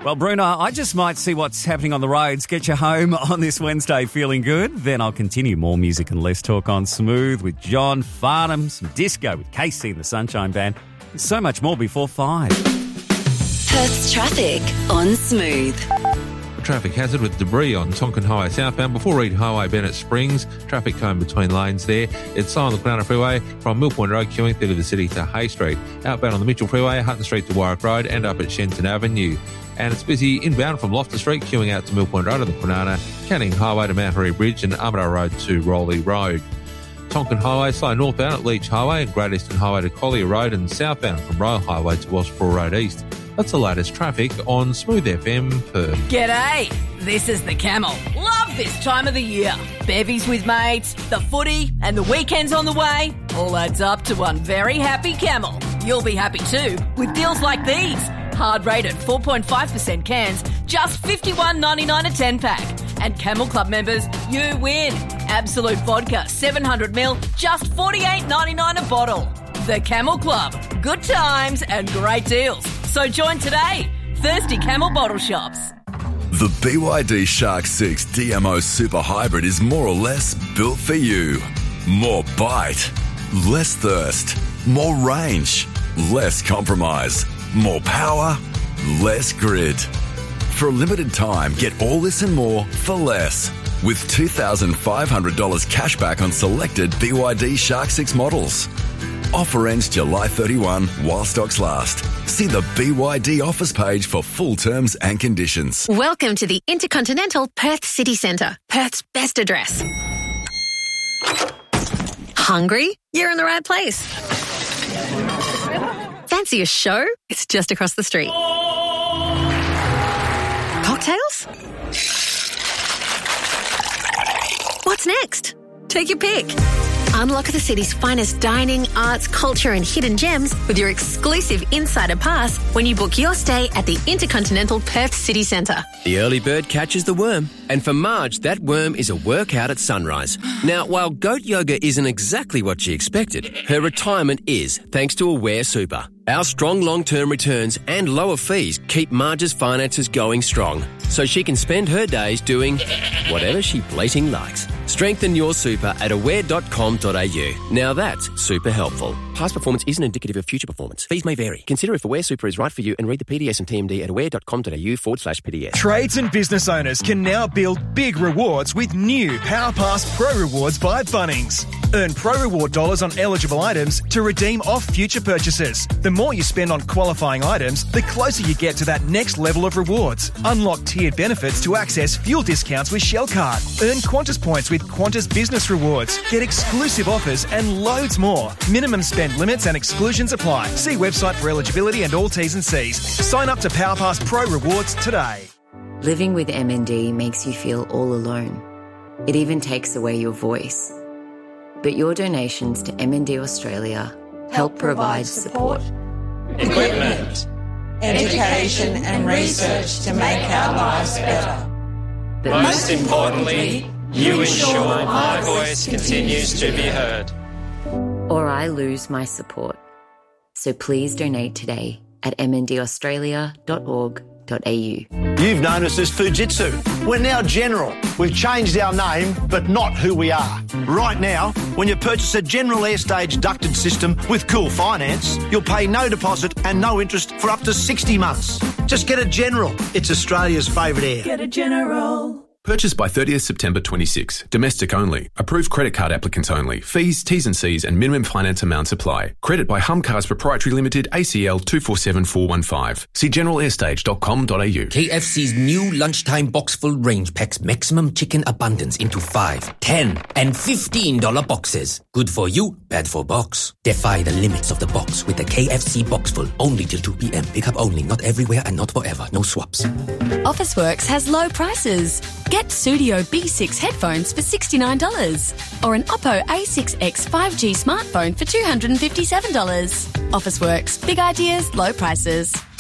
Well, Bruno, I just might see what's happening on the roads, get you home on this Wednesday feeling good. Then I'll continue more music and less talk on Smooth with John Farnham, some disco with Casey and the Sunshine Band, and so much more before 5. Perth's traffic on Smooth. Traffic hazard with debris on Tonkin Highway southbound before Reed Highway, Bennett Springs. Traffic cone between lanes there. It's on the Crown Freeway from Mill Point Road, queuing through to the city to Hay Street. Outbound on the Mitchell Freeway, Hutton Street to Warwick Road and up at Shenton Avenue. And it's busy inbound from Loftus Street, queuing out to Mill Point Road on the Kwinana, Canning Highway to Mount Harry Bridge and Armadale Road to Rowley Road. Tonkin Highway, slow northbound at Leach Highway and Great Eastern Highway to Collier Road and southbound from Royal Highway to Wellsboro Road East. That's the latest traffic on Smooth FM Perth. G'day, this is the Camel. Love this time of the year. Bevies with mates, the footy and the weekends on the way. All adds up to one very happy Camel. You'll be happy too with deals like these. Hard rated 4.5% cans, just $51.99 a 10-pack. And Camel Club members, you win. Absolute vodka, 700ml, just $48.99 a bottle. The Camel Club. Good times and great deals. So join today. Thirsty Camel bottle shops. The BYD Shark 6 DMO Super Hybrid is more or less built for you. More bite, less thirst, more range, less compromise, more power, less grid. For a limited time, get all this and more for less. With $2,500 cash back on selected BYD Shark 6 models. Offer ends July 31 while stocks last. See the BYD offers page for full terms and conditions. Welcome to the Intercontinental Perth City Centre, Perth's best address. Hungry? You're in the right place. Fancy a show? It's just across the street. Cocktails? What's next? Take your pick. Unlock the city's finest dining, arts, culture and hidden gems with your exclusive Insider Pass when you book your stay at the Intercontinental Perth City Centre. The early bird catches the worm, and for Marge, that worm is a workout at sunrise. Now, while goat yoga isn't exactly what she expected, her retirement is, thanks to Aware Super. Our strong long-term returns and lower fees keep Marge's finances going strong, so she can spend her days doing whatever she blating likes. Strengthen your super at aware.com.au. Now that's super helpful. Past performance isn't indicative of future performance. Fees may vary. Consider if Aware Super is right for you and read the PDS and TMD at aware.com.au/PDS. Trades and business owners can now build big rewards with new PowerPass Pro Rewards by Bunnings. Earn Pro Reward dollars on eligible items to redeem off future purchases. The more you spend on qualifying items, the closer you get to that next level of rewards. Unlock tiered benefits to access fuel discounts with Shell Card. Earn Qantas points with Qantas Business Rewards. Get exclusive offers and loads more. Minimum spend limits and exclusions apply. See website for eligibility and all T's and C's. Sign up to PowerPass Pro Rewards today. Living with MND makes you feel all alone. It even takes away your voice. But your donations to MND Australia help provide support, equipment, education and research to make our lives better. But most importantly, you ensure my voice continues to be heard. Or I lose my support. So please donate today at mndaustralia.org.au. You've known us as Fujitsu. We're now General. We've changed our name, but not who we are. Right now, when you purchase a General Airstage ducted system with Cool Finance, you'll pay no deposit and no interest for up to 60 months. Just get a General. It's Australia's favourite air. Get a General. Purchase by 30th September 26. Domestic only. Approved credit card applicants only. Fees, T's and C's and minimum finance amounts apply. Credit by Humcars Proprietary Limited, ACL 247415. See generalair.com.au. KFC's new lunchtime box full range packs maximum chicken abundance into $5, $10 and $15 boxes. Good for you, bad for box. Defy the limits of the box with the KFC box full. Only till 2 p.m. Pick up only, not everywhere and not forever. No swaps. Officeworks has low prices. Get Studio B6 headphones for $69 or an Oppo A6X 5G smartphone for $257. Officeworks, big ideas, low prices.